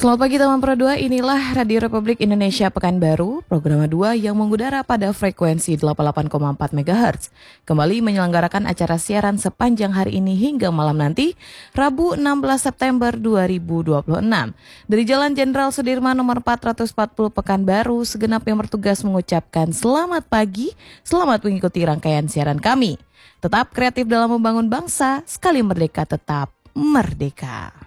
Selamat pagi teman Pro 2, inilah Radio Republik Indonesia Pekanbaru, program 2 yang mengudara pada frekuensi 88,4 MHz. Kembali menyelenggarakan acara siaran sepanjang hari ini hingga malam nanti, Rabu 16 September 2026. Dari Jalan Jenderal Sudirman nomor 440 Pekanbaru, segenap yang bertugas mengucapkan selamat pagi, selamat mengikuti rangkaian siaran kami. Tetap kreatif dalam membangun bangsa, sekali merdeka tetap merdeka.